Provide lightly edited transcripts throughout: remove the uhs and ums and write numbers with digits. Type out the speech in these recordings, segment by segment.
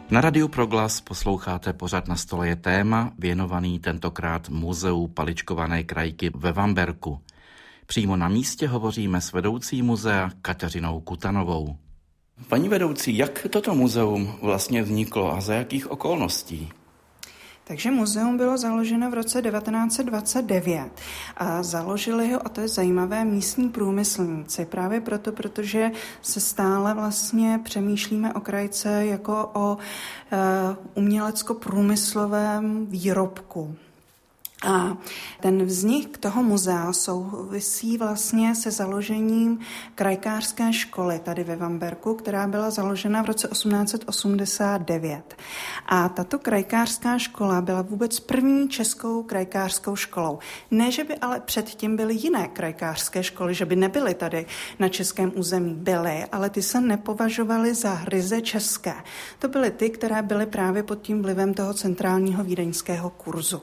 Na Radiu Proglas posloucháte pořad Na stole je téma, věnovaný tentokrát muzeu paličkované krajky ve Vamberku. Přímo na místě hovoříme s vedoucí muzea Kateřinou Kutanovou. Paní vedoucí, jak toto muzeum vlastně vzniklo a za jakých okolností? Takže muzeum bylo založeno v roce 1929 a založili ho, a to je zajímavé, místní průmyslníci. Právě proto, protože se stále vlastně přemýšlíme o krajce jako o umělecko-průmyslovém výrobku. A ten vznik toho muzea souvisí vlastně se založením krajkářské školy tady ve Vamberku, která byla založena v roce 1889. A tato krajkářská škola byla vůbec první českou krajkářskou školou. Ne, že by ale předtím byly jiné krajkářské školy, že by nebyly tady na českém území. Byly, ale ty se nepovažovaly za ryze české. To byly ty, které byly právě pod tím vlivem toho centrálního vídeňského kurzu.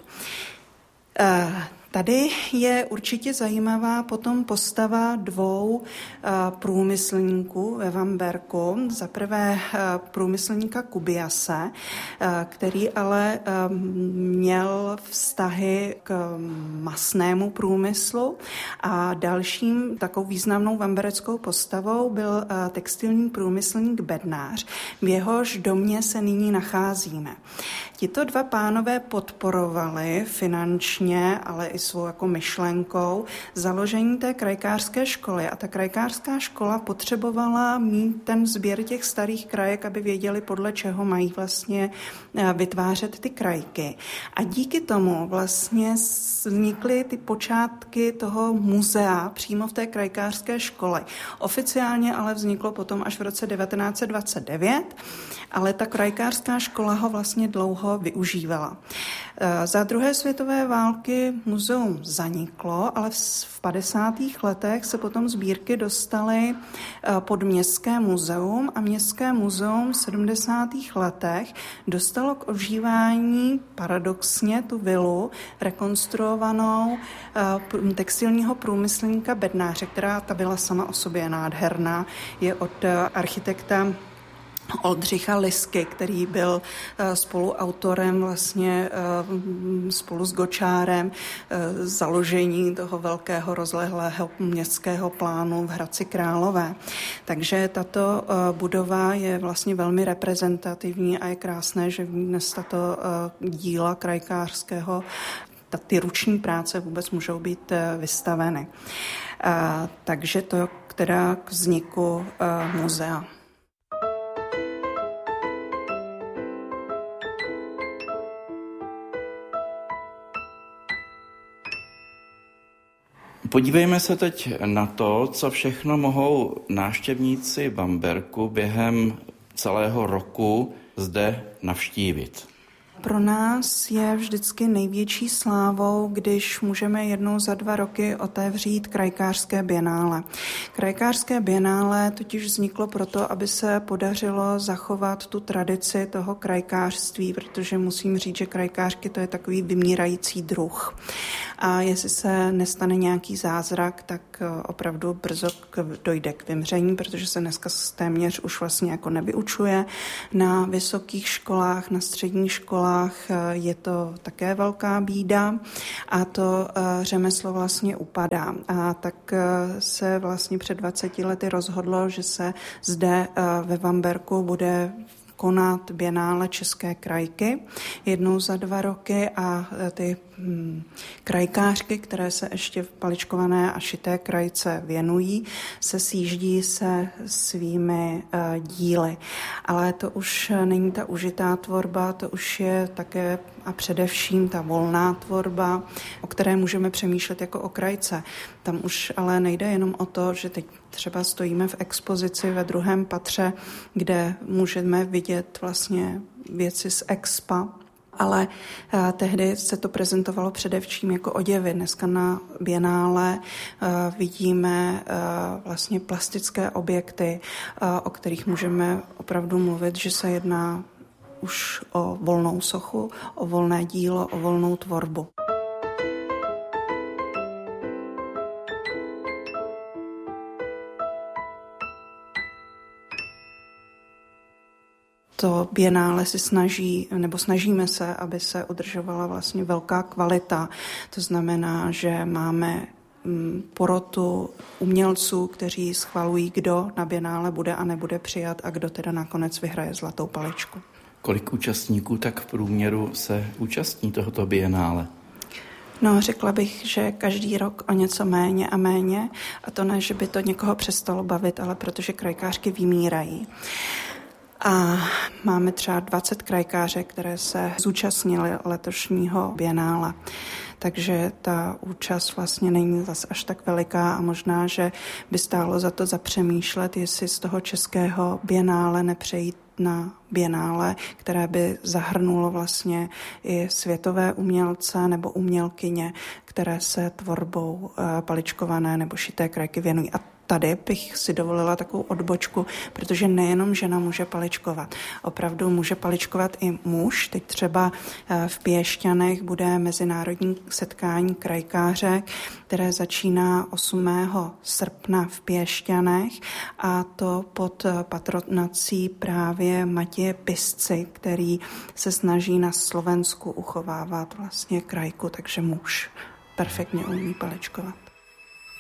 Tady je určitě zajímavá potom postava dvou průmyslníků ve Vamberku. Za prvé průmyslníka Kubiase, který ale měl vztahy k masnému průmyslu, a dalším takovou významnou vambereckou postavou byl textilní průmyslník Bednář. V jehož domě se nyní nacházíme. Tito dva pánové podporovali finančně, ale i svou jako myšlenkou založení té krajkářské školy. A ta krajkářská škola potřebovala mít ten sběr těch starých krajek, aby věděli, podle čeho mají vlastně vytvářet ty krajky. A díky tomu vlastně vznikly ty počátky toho muzea přímo v té krajkářské škole. Oficiálně ale vzniklo potom až v roce 1929, ale ta krajkářská škola ho vlastně dlouho využívala. Za druhé světové války muzeum zaniklo, ale v 50. letech se potom sbírky dostaly pod Městské muzeum a Městské muzeum v 70. letech dostalo k ožívání paradoxně tu vilu rekonstruovanou textilního průmyslníka Bednáře, která ta vila sama o sobě je nádherná, je od architekta Oldřicha Lisky, který byl spoluautorem vlastně spolu s Gočárem založení toho velkého rozlehlého městského plánu v Hradci Králové. Takže tato budova je vlastně velmi reprezentativní a je krásné, že dnes tato díla krajkářského, ty ruční práce vůbec můžou být vystaveny. Takže to teda k vzniku muzea. Podívejme se teď na to, co všechno mohou návštěvníci Vamberku během celého roku zde navštívit. Pro nás je vždycky největší slávou, když můžeme jednou za 2 roky otevřít krajkářské bienále. Krajkářské bienále totiž vzniklo proto, aby se podařilo zachovat tu tradici toho krajkářství, protože musím říct, že krajkářky to je takový vymírající druh. A jestli se nestane nějaký zázrak, tak opravdu brzo dojde k vymření, protože se dneska téměř už vlastně jako nevyučuje. Na vysokých školách, na středních školách je to také velká bída a to řemeslo vlastně upadá. A tak se vlastně před 20 lety rozhodlo, že se zde ve Vamberku bude konat bienále české krajky jednou za 2 roky a ty krajkářky, které se ještě v paličkované a šité krajce věnují, se sjíždí se svými díly. Ale to už není ta užitá tvorba, to už je také a především ta volná tvorba, o které můžeme přemýšlet jako o krajce. Tam už ale nejde jenom o to, že teď třeba stojíme v expozici ve 2. patře, kde můžeme vidět vlastně věci z expa, ale tehdy se to prezentovalo především jako oděvy. Dneska na bienále vidíme vlastně plastické objekty, o kterých můžeme opravdu mluvit, že se jedná už o volnou sochu, o volné dílo, o volnou tvorbu. to bienále si snažíme se, aby se udržovala vlastně velká kvalita. To znamená, že máme porotu umělců, kteří schvalují, kdo na bienále bude a nebude přijat a kdo teda nakonec vyhraje zlatou paličku. Kolik účastníků tak v průměru se účastní tohoto bienále? No, řekla bych, že každý rok o něco méně a méně. A to ne, že by to někoho přestalo bavit, ale protože krajkářky vymírají. A máme třeba 20 krajkářek, které se zúčastnily letošního bienále. Takže ta účast vlastně není zase až tak veliká a možná, že by stálo za to zapřemýšlet, jestli z toho českého bienále nepřejít na bienále, které by zahrnulo vlastně i světové umělce nebo umělkyně, které se tvorbou paličkované nebo šité krajky věnují. A tady bych si dovolila takovou odbočku, protože nejenom žena může paličkovat. Opravdu může paličkovat i muž. Teď třeba v Piešťanech bude mezinárodní setkání krajkářek, které začíná 8. srpna v Piešťanech a to pod patronací právě Matěje Pisci, který se snaží na Slovensku uchovávat vlastně krajku, takže muž perfektně umí paličkovat.